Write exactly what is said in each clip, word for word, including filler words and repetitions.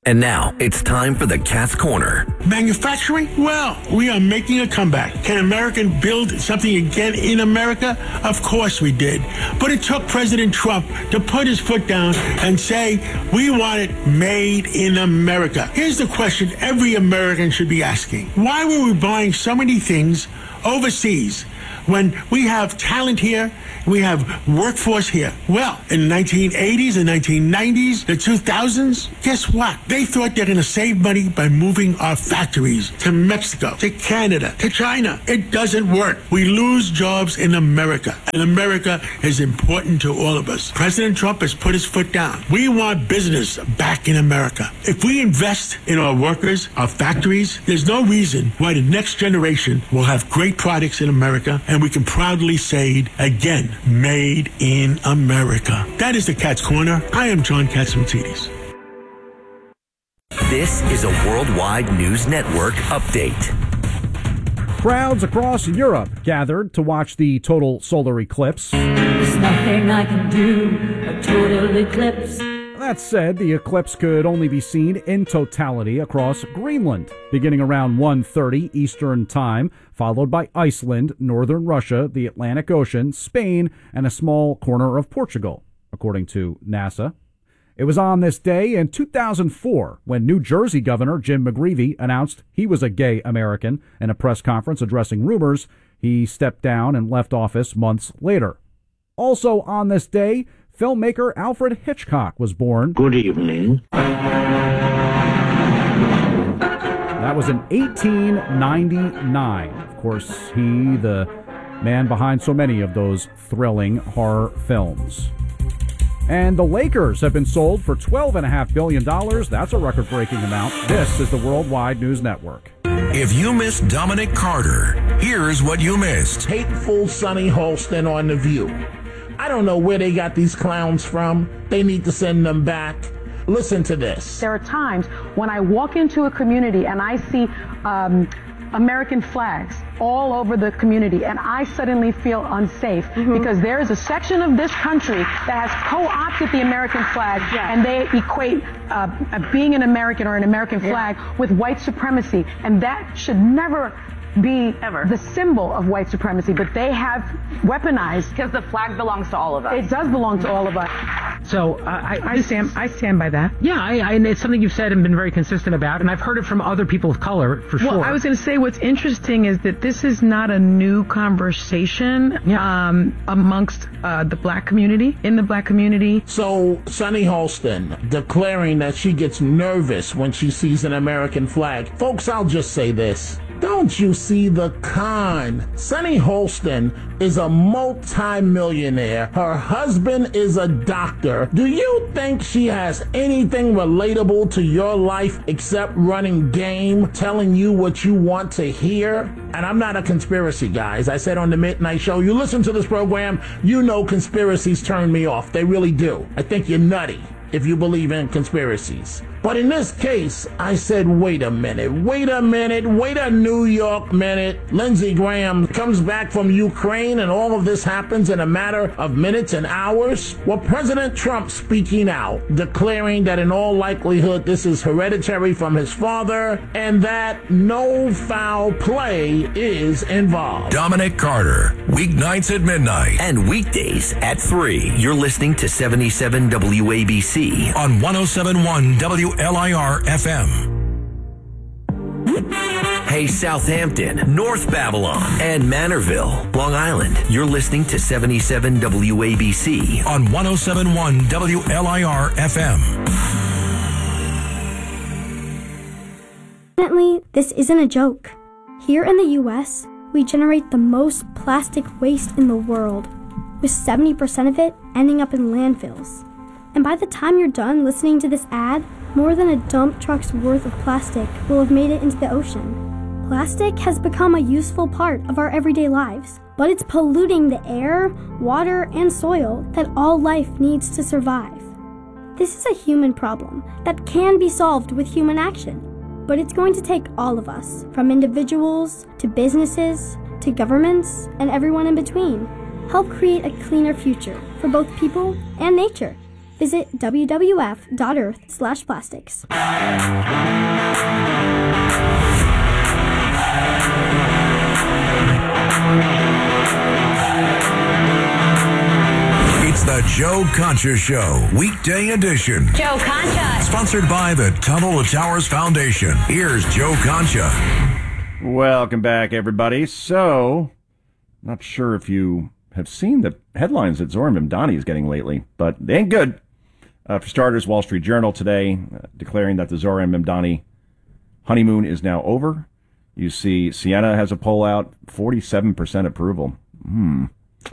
And now, it's time for the Cat's Corner. Manufacturing? Well, we are making a comeback. Can American build something again in America? Of course we did. But it took President Trump to put his foot down and say, we want it made in America. Here's the question every American should be asking. Why were we buying so many things overseas when we have talent here, we have workforce here? Well, in the nineteen eighties, the nineteen nineties, the two thousands, guess what? They thought they're going to save money by moving our factories to Mexico, to Canada, to China. It doesn't work. We lose jobs in America, and America is important to all of us. President Trump has put his foot down. We want business back in America. If we invest in our workers, our factories, there's no reason why the next generation will have great products in America, and we can proudly say it again, made in America. That is the Cat's Corner. I am John Catsimatidis. This is a Worldwide News Network update. Crowds across Europe gathered to watch the total solar eclipse. There's nothing I can do, a total eclipse. That said, the eclipse could only be seen in totality across Greenland, beginning around one thirty Eastern Time, followed by Iceland, northern Russia, the Atlantic Ocean, Spain, and a small corner of Portugal, according to NASA. It was on this day in two thousand four when New Jersey Governor Jim McGreevey announced he was a gay American in a press conference addressing rumors. He stepped down and left office months later. Also on this day, filmmaker Alfred Hitchcock was born. Good evening. That was in eighteen ninety-nine. Of course, he, the man behind so many of those thrilling horror films. And the Lakers have been sold for twelve point five billion dollars. That's a record-breaking amount. This is the Worldwide News Network. If you missed Dominic Carter, here's what you missed. Hateful Sonny Holston on The View. I don't know where they got these clowns from. They need to send them back. Listen to this. There are times when I walk into a community and I see um, American flags all over the community, and I suddenly feel unsafe mm-hmm. because there is a section of this country that has co-opted the American flag, yeah. and they equate uh, being an American or an American flag yeah. with white supremacy, and that should never be ever the symbol of white supremacy, but they have weaponized. Because the flag belongs to all of us. It does belong to all of us. So uh, I, I stand, I stand by that. Yeah, I, I, and it's something you've said and been very consistent about, and I've heard it from other people of color for well, sure. Well, I was going to say what's interesting is that this is not a new conversation yeah. um, amongst uh, the black community, in the black community. So Sonny Holston declaring that she gets nervous when she sees an American flag. Folks, I'll just say this. Don't you see the con? Sonny Holston is a multi-millionaire. Her husband is a doctor. Do you think she has anything relatable to your life except running game, telling you what you want to hear? And I'm not a conspiracy guy. As I said on the Midnight Show, you listen to this program, you know conspiracies turn me off. They really do. I think you're nutty if you believe in conspiracies. But in this case, I said, wait a minute, wait a minute, wait a New York minute. Lindsey Graham comes back from Ukraine and all of this happens in a matter of minutes and hours. Well, President Trump speaking out, declaring that in all likelihood this is hereditary from his father and that no foul play is involved. Dominic Carter, weeknights at midnight. And weekdays at three. You're listening to seventy-seven W A B C on one oh seven point one W L I R F M. Hey, Southampton, North Babylon, and Manorville, Long Island. You're listening to seventy-seven W A B C on one oh seven point one W L I R F M. Fortunately, this isn't a joke. Here in the U S, we generate the most plastic waste in the world, with seventy percent of it ending up in landfills. And by the time you're done listening to this ad, more than a dump truck's worth of plastic will have made it into the ocean. Plastic has become a useful part of our everyday lives, but it's polluting the air, water, and soil that all life needs to survive. This is a human problem that can be solved with human action, but it's going to take all of us, from individuals to businesses to governments and everyone in between, help create a cleaner future for both people and nature. Visit w w f dot earth slash plastics. It's the Joe Concha Show, weekday edition. Joe Concha. Sponsored by the Tunnel to Towers Foundation. Here's Joe Concha. Welcome back, everybody. So, not sure if you have seen the headlines that Zohran Mamdani is getting lately, but they ain't good. Uh, for starters, Wall Street Journal today uh, declaring that the Zohran Mamdani honeymoon is now over. You see Sienna has a poll out, forty-seven percent approval. Hmm.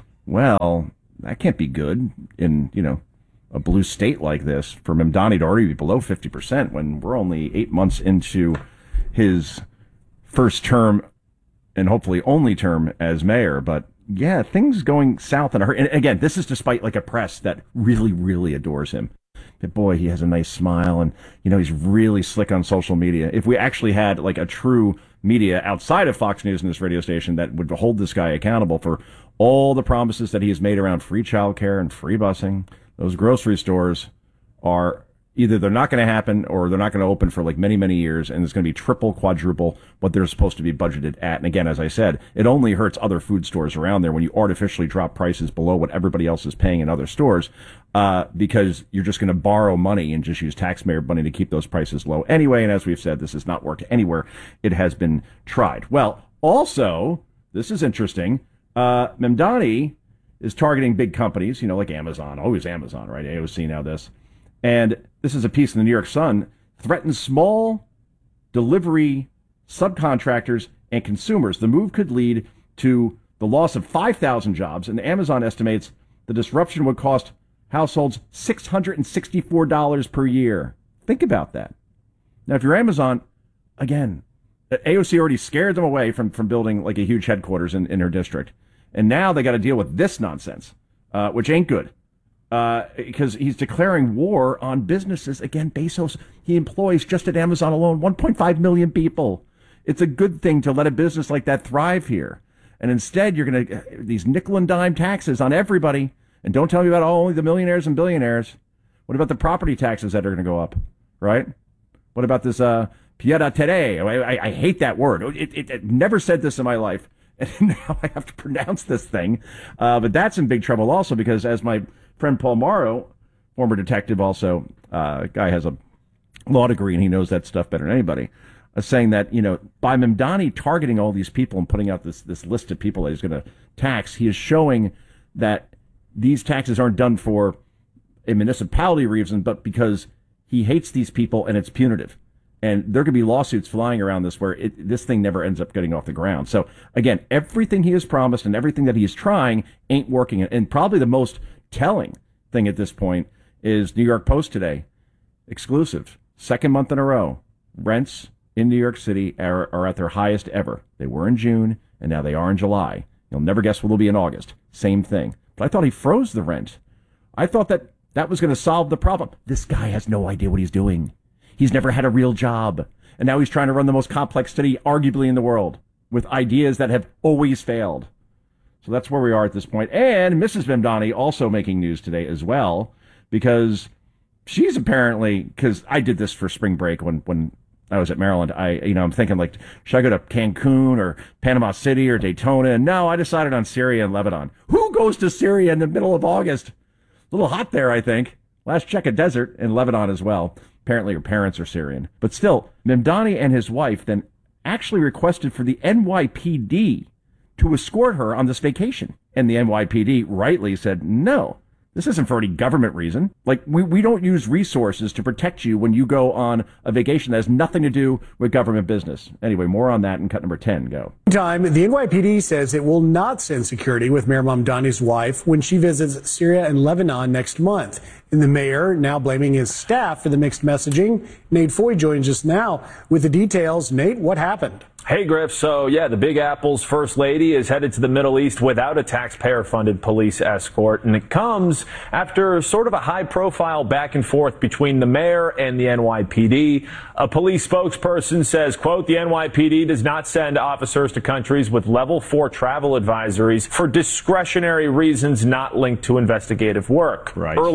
Well, that can't be good in, you know, a blue state like this for Mamdani to already be below fifty percent when we're only eight months into his first term and hopefully only term as mayor. But yeah, things going south in a hurry. And again, this is despite like a press that really, really adores him. But boy, he has a nice smile and, you know, he's really slick on social media. If we actually had like a true media outside of Fox News and this radio station that would hold this guy accountable for all the promises that he has made around free childcare and free busing, those grocery stores are either they're not going to happen or they're not going to open for like many, many years, and it's going to be triple, quadruple what they're supposed to be budgeted at. And again, as I said, it only hurts other food stores around there when you artificially drop prices below what everybody else is paying in other stores, uh, because you're just going to borrow money and just use taxpayer money to keep those prices low anyway. And as we've said, this has not worked anywhere. It has been tried. Well, also, this is interesting. Uh, Mamdani is targeting big companies, you know, like Amazon, always Amazon, right? A O C now this. And this is a piece in the New York Sun, threatens small delivery subcontractors and consumers. The move could lead to the loss of five thousand jobs, and Amazon estimates the disruption would cost households six hundred sixty-four dollars per year. Think about that. Now, if you're Amazon, again, A O C already scared them away from, from building like a huge headquarters in, in her district. And now they got to deal with this nonsense, uh, which ain't good. Uh, because he's declaring war on businesses. Again, Bezos, he employs just at Amazon alone one point five million people. It's a good thing to let a business like that thrive here. And instead, you're going to, these nickel and dime taxes on everybody. And don't tell me about oh, only the millionaires and billionaires. What about the property taxes that are going to go up, right? What about this uh, piedra terre? I, I, I hate that word. It, it, it never said this in my life. And now I have to pronounce this thing. Uh, but that's in big trouble also because as my friend Paul Morrow, former detective, also uh, guy has a law degree and he knows that stuff better than anybody, uh, saying that, you know, by Mamdani targeting all these people and putting out this, this list of people that he's going to tax, he is showing that these taxes aren't done for a municipality reason, but because he hates these people and it's punitive. And there could be lawsuits flying around this where it, this thing never ends up getting off the ground. So, again, everything he has promised and everything that he's trying ain't working. And probably the most telling thing at this point is New York Post today, exclusive, second month in a row, rents in New York City are, are at their highest ever. They were in June, and now they are in July. You'll never guess what they'll be in August. Same thing. But I thought he froze the rent. I thought that that was going to solve the problem. This guy has no idea what he's doing. He's never had a real job. And now he's trying to run the most complex city arguably in the world with ideas that have always failed. So that's where we are at this point. And Missus Mamdani also making news today as well, because she's apparently, because I did this for spring break when, when I was at Maryland. I, you know, I'm thinking like, should I go to Cancun or Panama City or Daytona? And no, I decided on Syria and Lebanon. Who goes to Syria in the middle of August? A little hot there, I think. Last check, a desert in Lebanon as well. Apparently her parents are Syrian. But still, Mamdani and his wife then actually requested for the N Y P D to escort her on this vacation. And the N Y P D rightly said, no, this isn't for any government reason. Like, we, we don't use resources to protect you when you go on a vacation that has nothing to do with government business. Anyway, more on that in cut number ten. Go. Time, the N Y P D says it will not send security with Mayor Mamdani's wife when she visits Syria and Lebanon next month. And the mayor now blaming his staff for the mixed messaging. Nate Foy joins us now with the details. Nate, what happened? Hey, Griff. So, yeah, the Big Apple's first lady is headed to the Middle East without a taxpayer-funded police escort. And it comes after sort of a high-profile back and forth between the mayor and the N Y P D. A police spokesperson says, quote, the N Y P D does not send officers to countries with level four travel advisories for discretionary reasons not linked to investigative work. Right. Earlier in the week,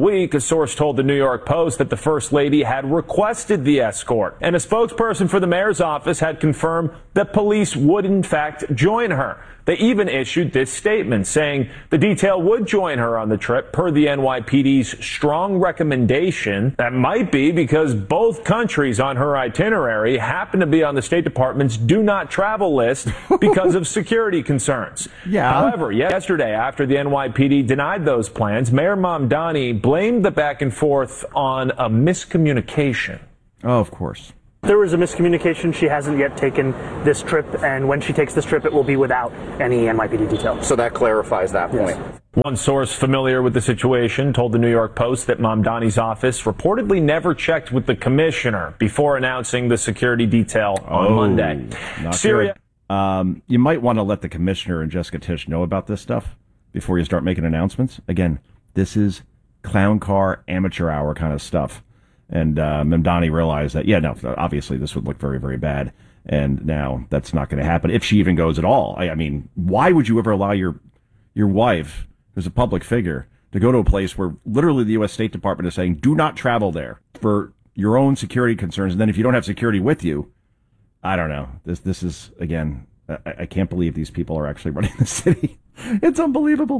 week, a source told the New York Post that the First Lady had requested the escort, and a spokesperson for the mayor's office had confirmed that police would in fact join her. They even issued this statement saying the detail would join her on the trip per the N Y P D's strong recommendation. That might be because both countries on her itinerary happen to be on the State Department's do not travel list because of security concerns. Yeah. However, yesterday, after the N Y P D denied those plans, Mayor Mamdani blamed the back and forth on a miscommunication. Oh, of course. There was a miscommunication. She hasn't yet taken this trip, and when she takes this trip, it will be without any N Y P D detail. So that clarifies that point. Yes. One source familiar with the situation told the New York Post that Mamdani's office reportedly never checked with the commissioner before announcing the security detail on oh, Monday. Not Syria. Good. Um, you might want to let the commissioner and Jessica Tisch know about this stuff before you start making announcements. Again, this is clown car, amateur hour kind of stuff. And uh, Mamdani realized that, yeah, no, obviously this would look very, very bad. And now that's not going to happen if she even goes at all. I, I mean, why would you ever allow your your wife, who's a public figure, to go to a place where literally the U S State Department is saying, do not travel there for your own security concerns? And then if you don't have security with you, I don't know. This, this is, again, I, I can't believe these people are actually running the city. It's unbelievable.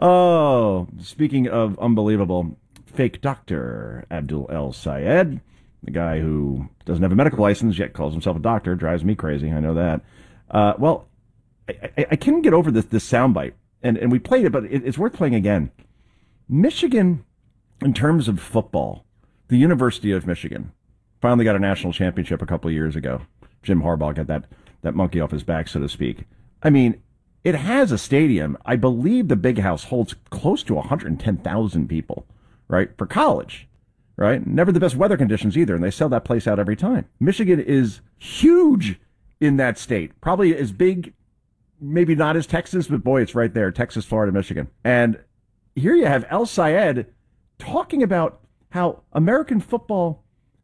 Oh, speaking of unbelievable, fake doctor Abdul El Sayed, the guy who doesn't have a medical license yet calls himself a doctor, drives me crazy. I know that. Uh, well, I, I, I can't get over this this soundbite, and and we played it, but it, it's worth playing again. Michigan, in terms of football, the University of Michigan finally got a national championship a couple of years ago. Jim Harbaugh got that that monkey off his back, so to speak. I mean, it has a stadium. I believe the Big House holds close to one hundred ten thousand people. Right, for college, right? Never the best weather conditions either, and they sell that place out every time. Michigan is huge in that state, probably as big, maybe not as Texas, but boy, it's right there, Texas, Florida, Michigan. And here you have El Sayed talking about how American football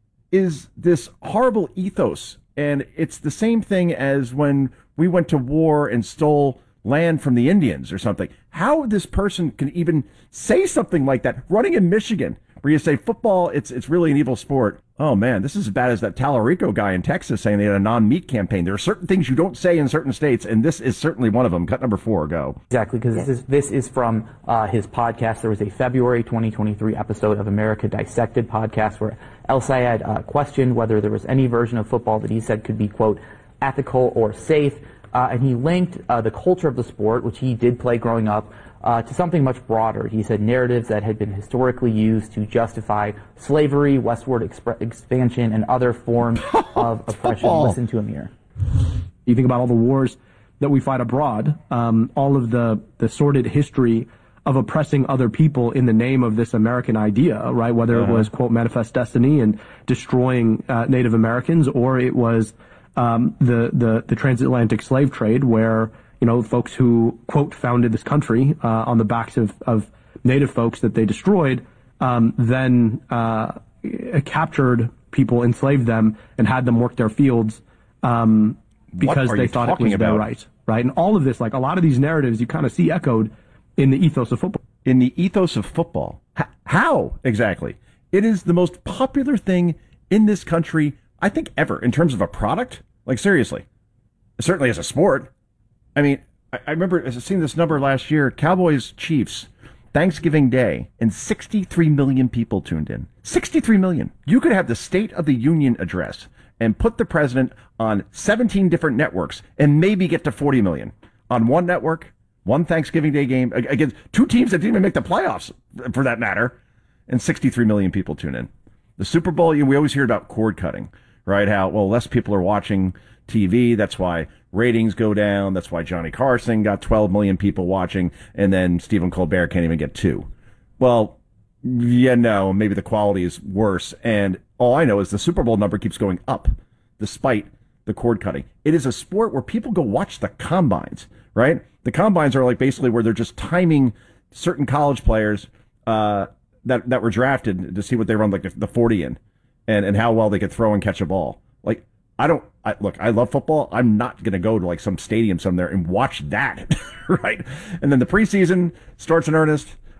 is this horrible ethos, and it's the same thing as when we went to war and stole land from the Indians or something. How this person can even say something like that, running in Michigan, where you say football, it's it's really an evil sport. Oh, man, this is as bad as that Tallarico guy in Texas saying they had a non-meat campaign. There are certain things you don't say in certain states, and this is certainly one of them. Cut number four, go. Exactly, because this is, this is from uh, his podcast. There was a February twenty twenty-three episode of America Dissected podcast where El Sayed uh, questioned whether there was any version of football that he said could be, quote, ethical or safe. Uh, and he linked uh, the culture of the sport, which he did play growing up, uh, to something much broader. He said narratives that had been historically used to justify slavery, westward exp- expansion, and other forms of oppression. Listen to him here. You think about all the wars that we fight abroad, um, all of the, the sordid history of oppressing other people in the name of this American idea, right? Whether uh-huh. it was, quote, manifest destiny and destroying uh, Native Americans, or it was Um, the, the, the transatlantic slave trade where, you know, folks who, quote, founded this country uh, on the backs of, of native folks that they destroyed, um, then uh, captured people, enslaved them, and had them work their fields um, because they thought it was about? their right, right? And all of this, like a lot of these narratives, you kind of see echoed in the ethos of football. In the ethos of football? H- how, exactly? It is the most popular thing in this country, I think, ever, in terms of a product. Like, seriously. Certainly as a sport. I mean, I, I remember seeing this number last year, Cowboys Chiefs, Thanksgiving Day, and sixty-three million people tuned in. sixty-three million. You could have the State of the Union address and put the president on seventeen different networks and maybe get to forty million. On one network, one Thanksgiving Day game, against two teams that didn't even make the playoffs, for that matter, and sixty-three million people tune in. The Super Bowl, you know, we always hear about cord cutting. Right, how, well, less people are watching T V. That's why ratings go down. That's why Johnny Carson got twelve million people watching, and then Stephen Colbert can't even get two. Well, yeah, no, maybe the quality is worse. And all I know is the Super Bowl number keeps going up despite the cord cutting. It is a sport where people go watch the combines, right? The combines are like basically where they're just timing certain college players uh, that, that were drafted to see what they run like the forty in. And, and how well they could throw and catch a ball. Like, I don't, I, look, I love football. I'm not going to go to like some stadium somewhere and watch that, right? And then the preseason starts in earnest.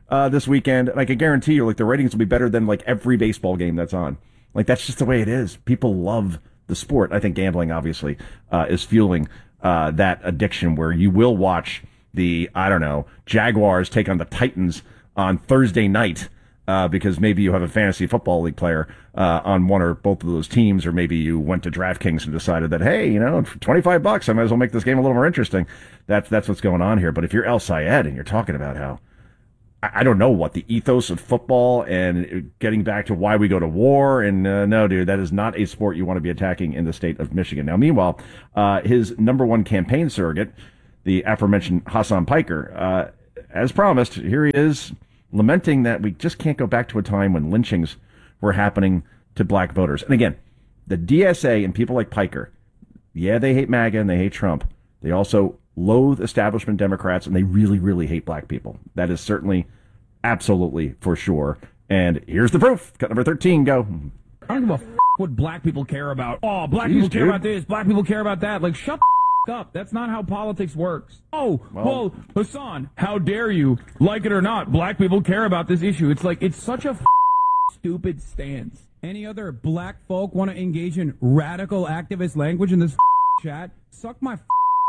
uh, this weekend, and I can guarantee you, like, the ratings will be better than like every baseball game that's on. Like, that's just the way it is. People love the sport. I think gambling, obviously, uh, is fueling uh, that addiction where you will watch the, I don't know, Jaguars take on the Titans on Thursday night uh, because maybe you have a fantasy football league player uh, on one or both of those teams, or maybe you went to DraftKings and decided that, hey, you know, for twenty-five bucks, I might as well make this game a little more interesting. That's, that's what's going on here. But if you're El Sayed and you're talking about how, I don't know what the ethos of football and getting back to why we go to war. And uh, no, dude, that is not a sport you want to be attacking in the state of Michigan. Now, meanwhile, uh, his number one campaign surrogate, the aforementioned Hassan Piker, uh, as promised, here he is lamenting that we just can't go back to a time when lynchings were happening to black voters. And again, the D S A and people like Piker, yeah, they hate MAGA and they hate Trump. They also loathe establishment Democrats, and they really, really hate black people. That is certainly, absolutely, for sure. And here's the proof. Cut number thirteen, go. I don't give a f*** what black people care about. Oh, black Jeez, people care dude. about this, black people care about that. Like, shut the f*** up. That's not how politics works. Oh, Well- well, Hassan, how dare you? Like it or not, black people care about this issue. It's like, it's such a f*** stupid stance. Any other black folk want to engage in radical activist language in this f*** chat? Suck my f***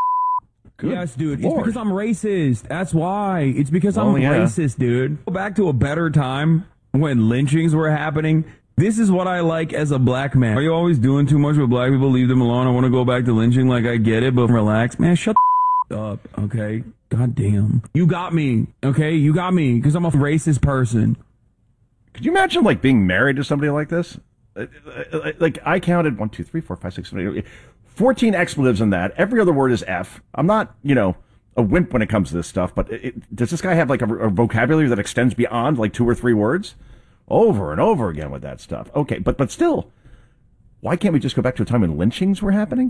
Good Yes, dude. Lord. It's because I'm racist. That's why. It's because Oh, I'm yeah. racist, dude. Go back to a better time when lynchings were happening. This is what I like as a black man. Are you always doing too much with black people? Leave them alone. I want to go back to lynching. Like, I get it, but relax. Man, shut the up, okay? God damn. You got me, okay? You got me because I'm a racist person. Could you imagine, like, being married to somebody like this? Uh, uh, Like, I counted one, two, three, four, five, six, seven, eight, fourteen expletives in that. Every other word is F. I'm not, you know, a wimp when it comes to this stuff, but it, it, does this guy have, like, a, a vocabulary that extends beyond, like, two or three words? Over and over again with that stuff. Okay, but but still, why can't we just go back to a time when lynchings were happening?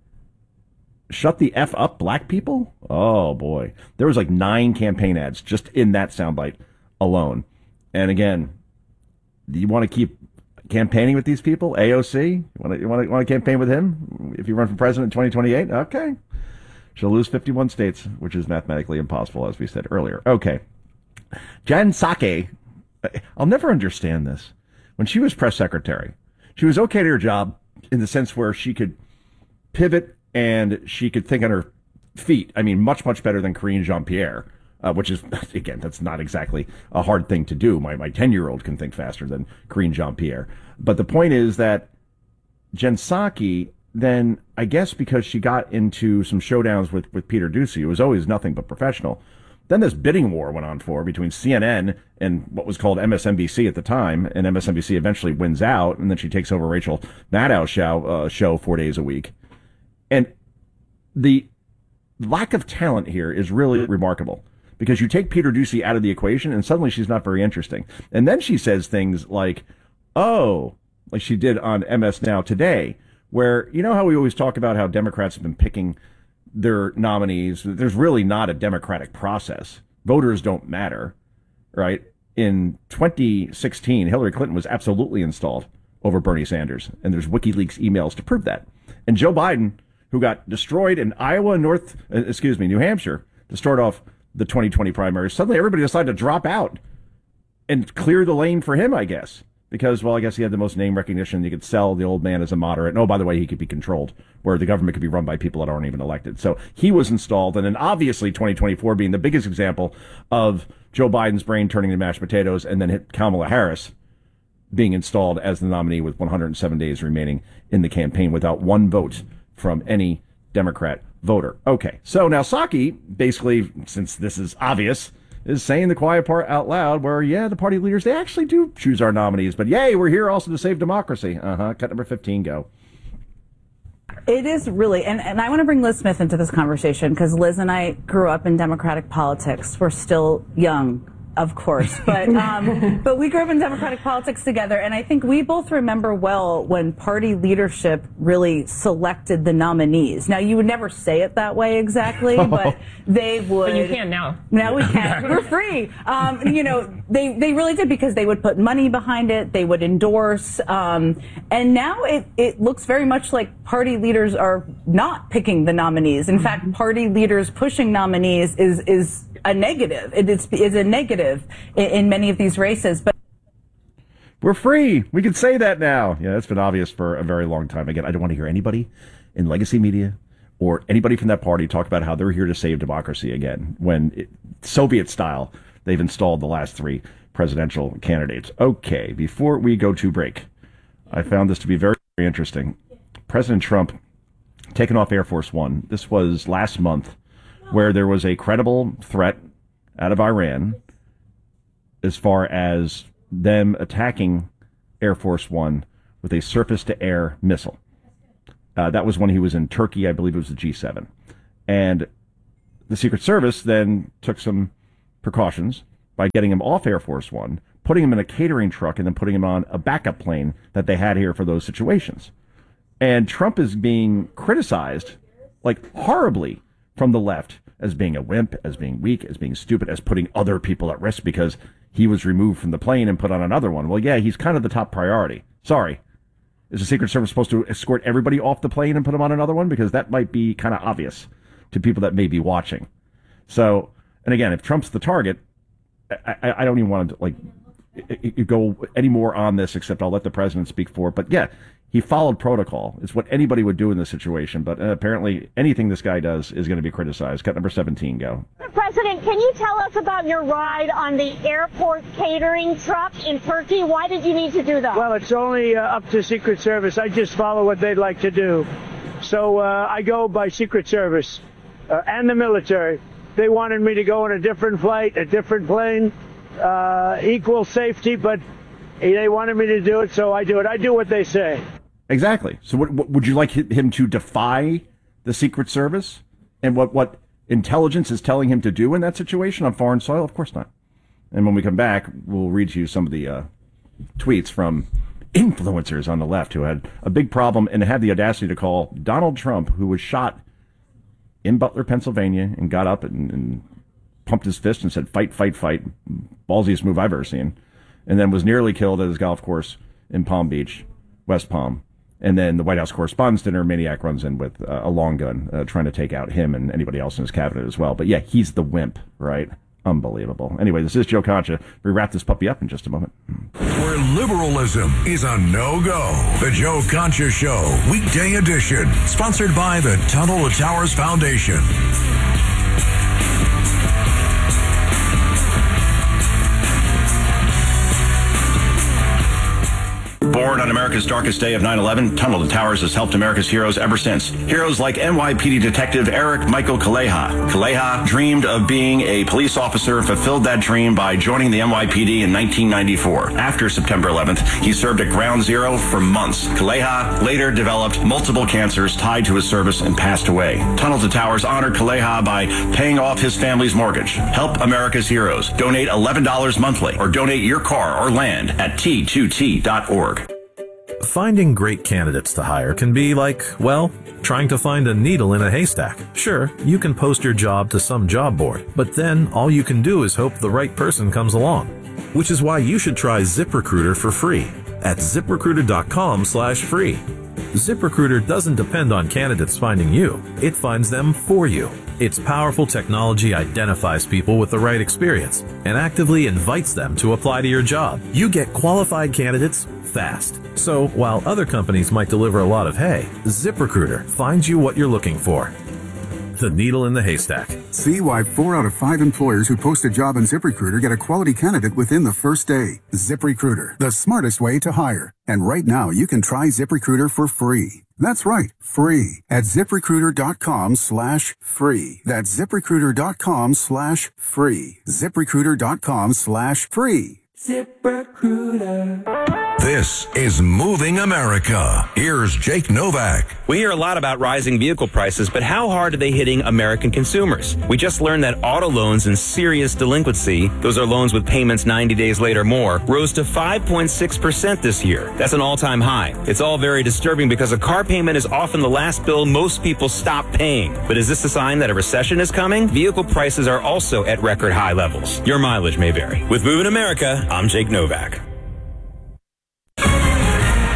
Shut the F up, black people? Oh, boy. There was, like, nine campaign ads just in that soundbite alone. And again, do you want to keep campaigning with these people? A O C? You want to you want to want to campaign with him if you run for president in twenty twenty-eight? Okay. She'll lose fifty-one states, which is mathematically impossible, as we said earlier. Okay. Jen Psaki, I'll never understand this. When she was press secretary, she was okay at her job in the sense where she could pivot and she could think on her feet. I mean, much, much better than Karine Jean-Pierre. Uh, which is, again, that's not exactly a hard thing to do. My my ten-year-old can think faster than Karine Jean-Pierre. But the point is that Jen Psaki, then, I guess because she got into some showdowns with, with Peter Doocy, who was always nothing but professional, then this bidding war went on for her between C N N and what was called M S N B C at the time, and M S N B C eventually wins out, and then she takes over Rachel Maddow's show, uh, show four days a week. And the lack of talent here is really remarkable. Because you take Peter Doocy out of the equation, and suddenly she's not very interesting. And then she says things like, oh, like she did on M S Now Today, where, you know how we always talk about how Democrats have been picking their nominees? There's really not a democratic process. Voters don't matter, right? In twenty sixteen, Hillary Clinton was absolutely installed over Bernie Sanders, and there's WikiLeaks emails to prove that. And Joe Biden, who got destroyed in Iowa and North, uh, excuse me, New Hampshire, to start off the twenty twenty primaries, suddenly everybody decided to drop out and clear the lane for him, I guess. Because, well, I guess he had the most name recognition. You could sell the old man as a moderate. And, oh, by the way, he could be controlled, where the government could be run by people that aren't even elected. So he was installed. And then obviously twenty twenty-four being the biggest example of Joe Biden's brain turning to mashed potatoes, and then hit Kamala Harris being installed as the nominee with one hundred seven days remaining in the campaign without one vote from any Democrat voter. Okay, so now Psaki, basically, since this is obvious, is saying the quiet part out loud where, yeah, the party leaders, they actually do choose our nominees, but yay, we're here also to save democracy. Uh-huh, cut number fifteen, go. It is really, and, and I want to bring Liz Smith into this conversation because Liz and I grew up in Democratic politics. We're still young, of course, but um, but we grew up in Democratic politics together, and I think we both remember well when party leadership really selected the nominees. Now, you would never say it that way exactly, but they would. But you can now. Now we can. We're free. Um, you know, they they really did because they would put money behind it. They would endorse, um, and now it it looks very much like party leaders are not picking the nominees. In fact, party leaders pushing nominees is is a negative. It is, is a negative in, in many of these races. But we're free. We can say that now. Yeah, that's been obvious for a very long time. Again, I don't want to hear anybody in legacy media or anybody from that party talk about how they're here to save democracy again, when it, Soviet style, they've installed the last three presidential candidates. Okay, before we go to break, I found this to be very, very interesting. President Trump taken off Air Force One. This was last month, where there was a credible threat out of Iran as far as them attacking Air Force One with a surface-to-air missile. Uh, that was when he was in Turkey. I believe it was the G seven. And the Secret Service then took some precautions by getting him off Air Force One, putting him in a catering truck, and then putting him on a backup plane that they had here for those situations. And Trump is being criticized, like, horribly from the left as being a wimp, as being weak, as being stupid, as putting other people at risk because he was removed from the plane and put on another one. Well, yeah, he's kind of the top priority. Sorry. Is the Secret Service supposed to escort everybody off the plane and put them on another one? Because that might be kind of obvious to people that may be watching. So, and again, if Trump's the target, I, I, I don't even want to, like, go any more on this, except I'll let the president speak for it. But yeah, he followed protocol. It's what anybody would do in this situation. But uh, apparently anything this guy does is going to be criticized. Cut number seventeen, go. President, can you tell us about your ride on the airport catering truck in Turkey? Why did you need to do that? Well, it's only uh, up to Secret Service. I just follow what they'd like to do. So uh, I go by Secret Service uh, and the military. They wanted me to go on a different flight, a different plane, uh, equal safety, but they wanted me to do it, so I do it. I do what they say. Exactly. So what, what, would you like him to defy the Secret Service and what, what intelligence is telling him to do in that situation on foreign soil? Of course not. And when we come back, we'll read to you some of the uh, tweets from influencers on the left who had a big problem and had the audacity to call Donald Trump, who was shot in Butler, Pennsylvania, and got up and, and pumped his fist and said, fight, fight, fight. Ballsiest move I've ever seen. And then was nearly killed at his golf course in Palm Beach, West Palm. And then the White House Correspondents' Dinner, Maniac runs in with uh, a long gun, uh, trying to take out him and anybody else in his cabinet as well. But yeah, he's the wimp, right? Unbelievable. Anyway, this is Joe Concha. We wrap this puppy up in just a moment. Where liberalism is a no-go. The Joe Concha Show, weekday edition. Sponsored by the Tunnel to Towers Foundation. Born on America's darkest day of nine eleven, Tunnel to Towers has helped America's heroes ever since. Heroes like N Y P D detective Eric Michael Kaleha. Kaleha dreamed of being a police officer, fulfilled that dream by joining the N Y P D in nineteen ninety-four. After September eleventh, he served at Ground Zero for months. Kaleha later developed multiple cancers tied to his service and passed away. Tunnel to Towers honored Kaleha by paying off his family's mortgage. Help America's heroes. Donate eleven dollars monthly or donate your car or land at T two T dot org. Finding great candidates to hire can be like, well, trying to find a needle in a haystack. Sure, you can post your job to some job board, but then all you can do is hope the right person comes along. Which is why you should try ZipRecruiter for free at ZipRecruiter.com slash free. ZipRecruiter doesn't depend on candidates finding you. It finds them for you. Its powerful technology identifies people with the right experience and actively invites them to apply to your job. You get qualified candidates fast. So while other companies might deliver a lot of hay, ZipRecruiter finds you what you're looking for. The needle in the haystack. See why four out of five employers who post a job on ZipRecruiter get a quality candidate within the first day. ZipRecruiter, the smartest way to hire. And right now, you can try ZipRecruiter for free. That's right, free at ZipRecruiter.com slash free. That's ZipRecruiter.com slash free. ZipRecruiter.com slash free. ZipRecruiter. This is Moving America. Here's Jake Novak. We hear a lot about rising vehicle prices, but how hard are they hitting American consumers? We just learned that auto loans in serious delinquency, those are loans with payments ninety days late or more, rose to five point six percent this year. That's an all-time high. It's all very disturbing because a car payment is often the last bill most people stop paying. But is this a sign that a recession is coming? Vehicle prices are also at record high levels. Your mileage may vary. With Moving America, I'm Jake Novak.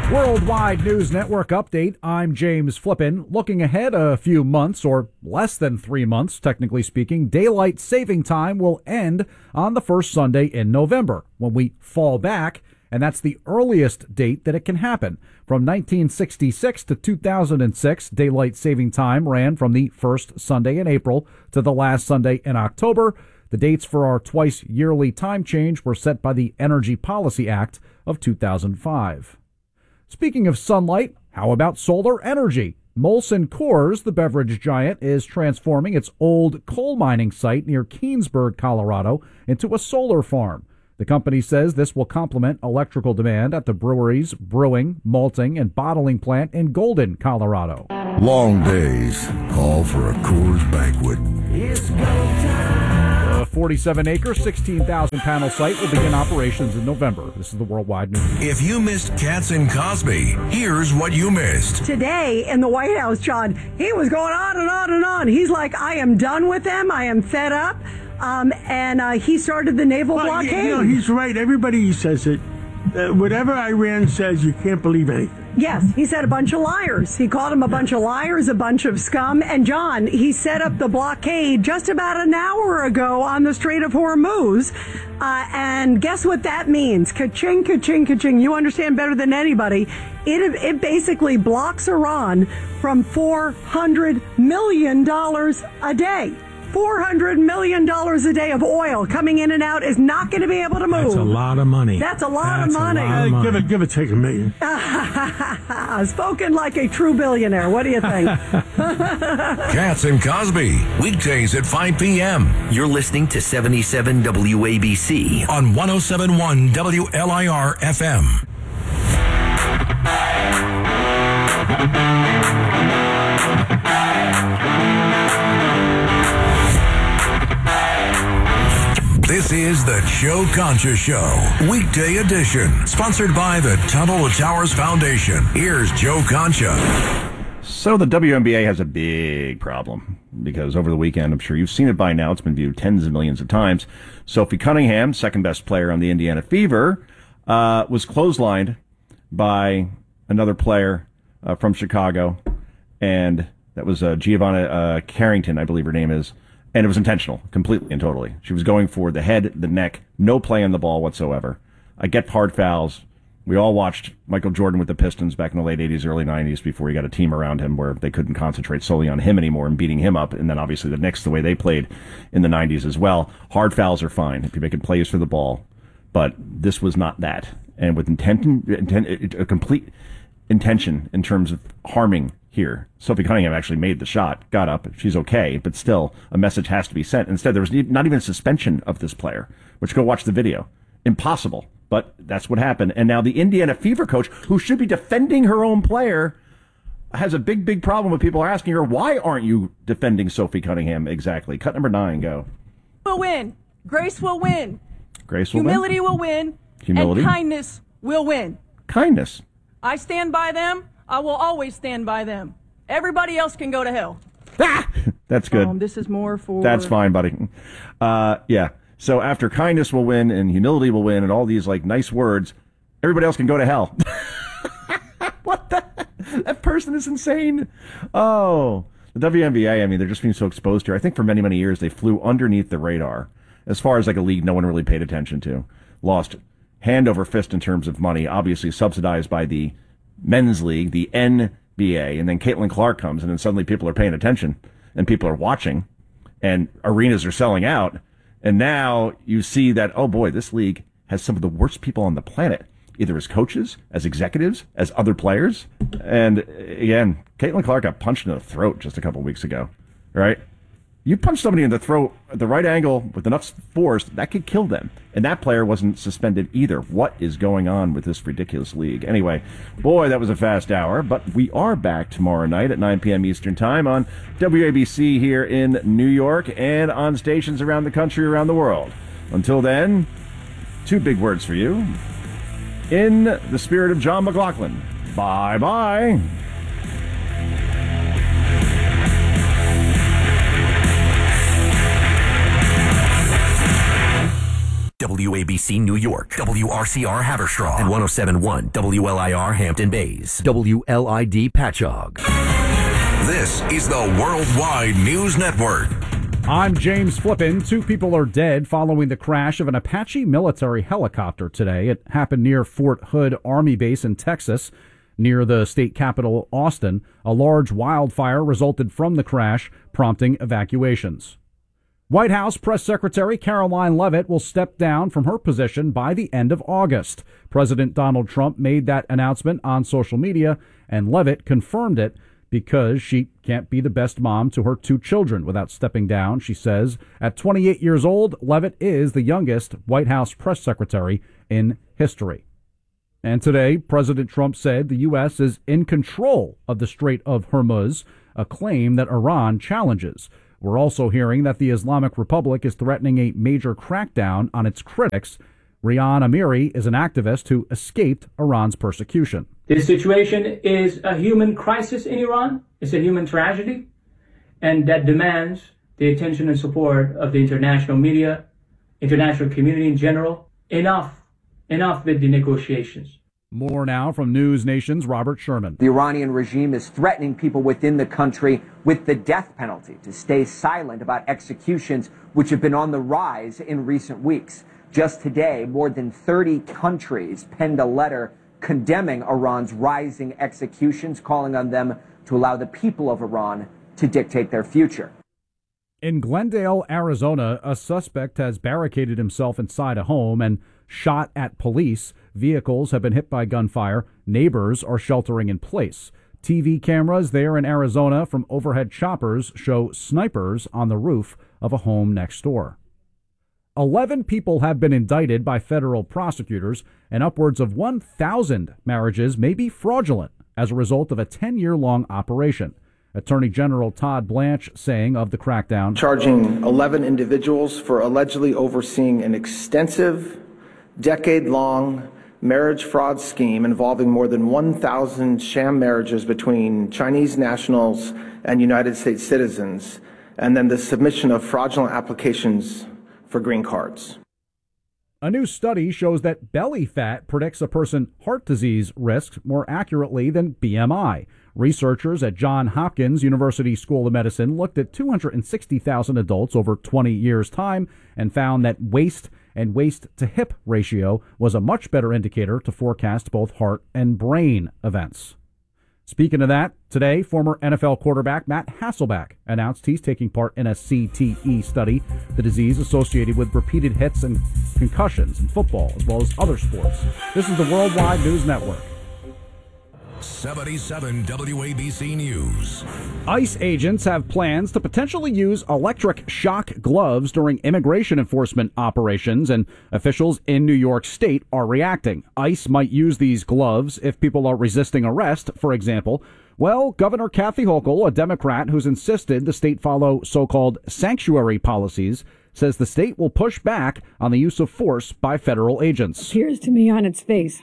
Worldwide News Network update. I'm James Flippin. Looking ahead a few months, or less than three months, technically speaking, daylight saving time will end on the first Sunday in November, when we fall back, and that's the earliest date that it can happen. From nineteen sixty-six to two thousand six, daylight saving time ran from the first Sunday in April to the last Sunday in October. The dates for our twice-yearly time change were set by the Energy Policy Act of two thousand five. Speaking of sunlight, how about solar energy? Molson Coors, the beverage giant, is transforming its old coal mining site near Keensburg, Colorado, into a solar farm. The company says this will complement electrical demand at the brewery's brewing, malting, and bottling plant in Golden, Colorado. Long days call for a Coors banquet. It's go time. The forty-seven acre, sixteen thousand panel site will begin operations in November. This is the Worldwide News. If you missed Katz and Cosby, here's what you missed. Today in the White House, John, he was going on and on and on. He's like, I am done with them. I am fed up. Um, and uh, he started the naval well, blockade. You know, he's right. Everybody says it. Uh, whatever Iran says, you can't believe anything. Yes, he said a bunch of liars. He called them a bunch of liars, a bunch of scum. And John, he set up the blockade just about an hour ago on the Strait of Hormuz. Uh, and guess what that means? Ka-ching, ka-ching, ka-ching. You understand better than anybody. It, it basically blocks Iran from four hundred million dollars a day. four hundred million dollars a day of oil coming in and out is not going to be able to move. That's a lot of money. That's a lot That's of money. A lot of money. Give it, give it, take a million. Spoken like a true billionaire. What do you think? Katz and Cosby, weekdays at five p.m. You're listening to seventy-seven W A B C on one oh seven point one W L I R F M. This is the Joe Concha Show, weekday edition, sponsored by the Tunnel to Towers Foundation. Here's Joe Concha. So the W N B A has a big problem because over the weekend, I'm sure you've seen it by now, it's been viewed tens of millions of times. Sophie Cunningham, second best player on the Indiana Fever, uh, was clotheslined by another player uh, from Chicago, and that was uh, Giovanna uh, Carrington, I believe her name is. And it was intentional, completely and totally. She was going for the head, the neck, no play on the ball whatsoever. I get hard fouls. We all watched Michael Jordan with the Pistons back in the late eighties, early nineties before he got a team around him where they couldn't concentrate solely on him anymore and beating him up. And then obviously the Knicks, the way they played in the nineties as well. Hard fouls are fine if you're making plays for the ball. But this was not that. And with intent, intent a complete intention in terms of harming here. Sophie Cunningham actually made the shot, got up, she's okay, but still, a message has to be sent. Instead, there was not even a suspension of this player, which go watch the video. Impossible, but that's what happened. And now the Indiana Fever coach, who should be defending her own player, has a big, big problem with people asking her, why aren't you defending Sophie Cunningham exactly? Cut number nine, go. Will win. Grace will win. Grace will Humility win. will win. Humility. And kindness will win. Kindness. I stand by them. I will always stand by them. Everybody else can go to hell. That's good. Um, this is more for... That's fine, buddy. Uh, yeah. So after kindness will win and humility will win and all these like nice words, everybody else can go to hell. What the? That person is insane. Oh, the W N B A, I mean, they're just being so exposed here. I think for many, many years they flew underneath the radar. As far as like a league no one really paid attention to. Lost hand over fist in terms of money, obviously subsidized by the men's league, the N B A, and then Caitlin Clark comes, and then suddenly people are paying attention, and people are watching, and arenas are selling out, and now you see that, oh boy, this league has some of the worst people on the planet, either as coaches, as executives, as other players, and again, Caitlin Clark got punched in the throat just a couple weeks ago, right? You punch somebody in the throat at the right angle with enough force, that could kill them. And that player wasn't suspended either. What is going on with this ridiculous league? Anyway, boy, that was a fast hour. But we are back tomorrow night at nine p.m. Eastern Time on W A B C here in New York and on stations around the country, around the world. Until then, two big words for you. In the spirit of John McLaughlin, bye-bye. W A B C New York, W R C R Haverstraw, and one oh seven point one W L I R Hampton Bays, W L I D Patchogue. This is the Worldwide News Network. I'm James Flippin. Two people are dead following the crash of an Apache military helicopter today. It happened near Fort Hood Army Base in Texas, near the state capital, Austin. A large wildfire resulted from the crash, prompting evacuations. White House Press Secretary Caroline Leavitt will step down from her position by the end of August. President Donald Trump made that announcement on social media, and Leavitt confirmed it because she can't be the best mom to her two children without stepping down, she says. At twenty-eight years old, Leavitt is the youngest White House press secretary in history. And today, President Trump said the U S is in control of the Strait of Hormuz, a claim that Iran challenges. We're also hearing that the Islamic Republic is threatening a major crackdown on its critics. Rian Amiri is an activist who escaped Iran's persecution. This situation is a human crisis in Iran. It's a human tragedy, and that demands the attention and support of the international media, international community in general. Enough, enough with the negotiations. More now from News Nation's Robert Sherman. The Iranian regime is threatening people within the country with the death penalty to stay silent about executions, which have been on the rise in recent weeks. Just today, more than thirty countries penned a letter condemning Iran's rising executions, calling on them to allow the people of Iran to dictate their future. In Glendale, Arizona, a suspect has barricaded himself inside a home and shot at police. Vehicles have been hit by gunfire. Neighbors are sheltering in place. T V cameras there in Arizona from overhead choppers show snipers on the roof of a home next door. Eleven people have been indicted by federal prosecutors, and upwards of one thousand marriages may be fraudulent as a result of a ten-year-long operation. Attorney General Todd Blanche saying of the crackdown, charging eleven individuals for allegedly overseeing an extensive, decade-long marriage fraud scheme involving more than one thousand sham marriages between Chinese nationals and United States citizens, and then the submission of fraudulent applications for green cards. A new study shows that belly fat predicts a person's heart disease risk more accurately than B M I. Researchers at Johns Hopkins University School of Medicine looked at two hundred sixty thousand adults over twenty years' time and found that waist and waist-to-hip ratio was a much better indicator to forecast both heart and brain events. Speaking of that, today, former N F L quarterback Matt Hasselbeck announced he's taking part in a C T E study, the disease associated with repeated hits and concussions in football, as well as other sports. This is the Worldwide News Network. seventy-seven W A B C News. ICE agents have plans to potentially use electric shock gloves during immigration enforcement operations, and officials in New York State are reacting. ICE might use these gloves if people are resisting arrest, for example. Well, Governor Kathy Hochul, a Democrat who's insisted the state follow so-called sanctuary policies, says the state will push back on the use of force by federal agents. Appears to me on its face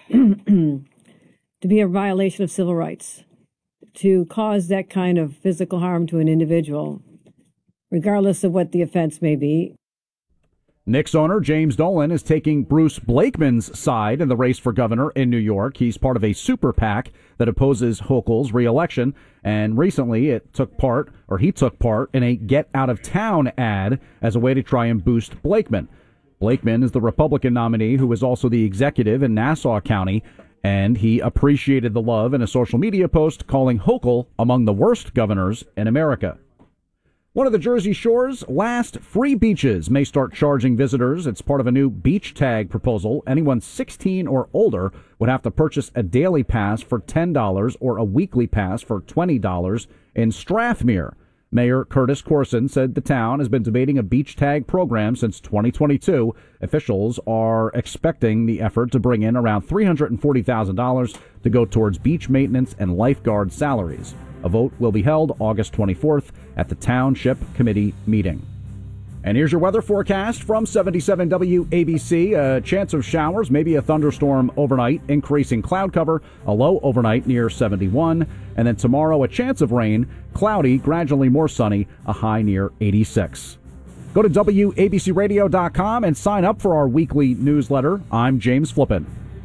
to be a violation of civil rights, to cause that kind of physical harm to an individual, regardless of what the offense may be. Knicks owner James Dolan is taking Bruce Blakeman's side in the race for governor in New York. He's part of a super PAC that opposes Hochul's reelection, and recently it took part, or he took part, in a Get Out of Town ad as a way to try and boost Blakeman. Blakeman is the Republican nominee who is also the executive in Nassau County, and he appreciated the love in a social media post calling Hochul among the worst governors in America. One of the Jersey Shore's last free beaches may start charging visitors. It's part of a new beach tag proposal. Anyone sixteen or older would have to purchase a daily pass for ten dollars or a weekly pass for twenty dollars in Strathmere. Mayor Curtis Corson said the town has been debating a beach tag program since twenty twenty-two. Officials are expecting the effort to bring in around three hundred forty thousand dollars to go towards beach maintenance and lifeguard salaries. A vote will be held August twenty-fourth at the Township Committee meeting. And here's your weather forecast from seventy-seven W A B C. A chance of showers, maybe a thunderstorm overnight, increasing cloud cover, a low overnight near seventy-one. And then tomorrow, a chance of rain, cloudy, gradually more sunny, a high near eighty-six. Go to W A B C radio dot com and sign up for our weekly newsletter. I'm James Flippin.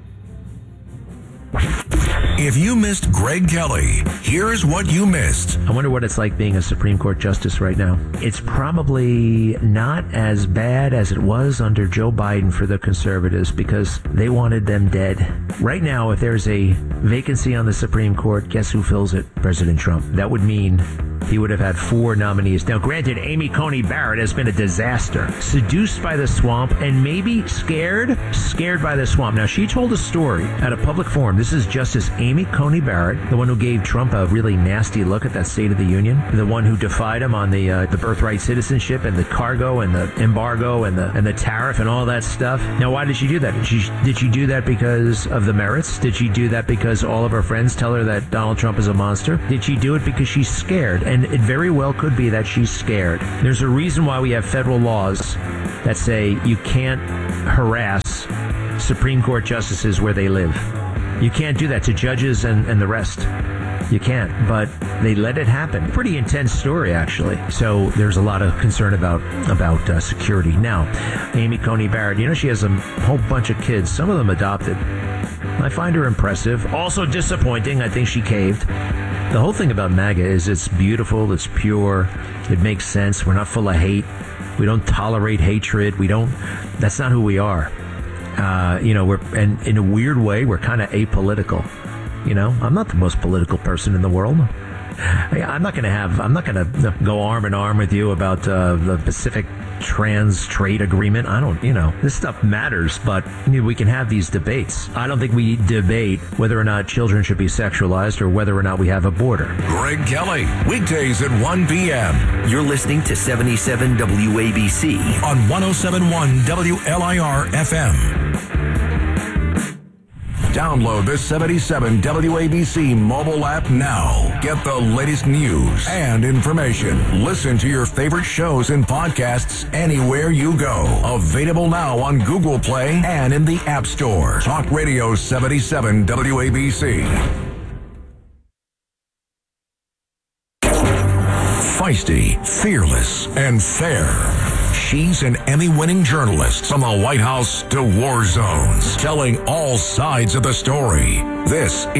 If you missed Greg Kelly, here's what you missed. I wonder what it's like being a Supreme Court justice right now. It's probably not as bad as it was under Joe Biden for the conservatives because they wanted them dead. Right now, if there's a vacancy on the Supreme Court, guess who fills it? President Trump. That would mean he would have had four nominees. Now, granted, Amy Coney Barrett has been a disaster. Seduced by the swamp and maybe scared, scared by the swamp. Now, she told a story at a public forum. This is Justice Amy Coney Barrett, the one who gave Trump a really nasty look at that State of the Union, the one who defied him on the uh, the birthright citizenship and the cargo and the embargo and the and the tariff and all that stuff. Now, why did she do that? Did she, did she do that because of the merits? Did she do that because all of her friends tell her that Donald Trump is a monster? Did she do it because she's scared? And it very well could be that she's scared. There's a reason why we have federal laws that say you can't harass Supreme Court justices where they live. You can't do that to judges and, and the rest. You can't, but they let it happen. Pretty intense story, actually. So there's a lot of concern about about uh, security. Now, Amy Coney Barrett, you know, she has a whole bunch of kids, some of them adopted. I find her impressive. Also disappointing. I think she caved. The whole thing about MAGA is it's beautiful, it's pure, it makes sense. We're not full of hate. We don't tolerate hatred. We don't, that's not who we are. Uh, you know, we're, and in a weird way, we're kind of apolitical. You know, I'm not the most political person in the world. I'm not going to have, I'm not going to go arm in arm with you about uh, the Pacific Trans Trade Agreement. I don't, you know, this stuff matters, but you know, we can have these debates. I don't think we debate whether or not children should be sexualized or whether or not we have a border. Greg Kelly, weekdays at one p.m. You're listening to seventy-seven W A B C on one oh seven point one W L I R F M. Download the seventy-seven W A B C mobile app now. Get the latest news and information. Listen to your favorite shows and podcasts anywhere you go. Available now on Google Play and in the App Store. Talk Radio seventy-seven W A B C. Feisty, fearless, and fair. She's an Emmy-winning journalist from the White House to war zones, telling all sides of the story. This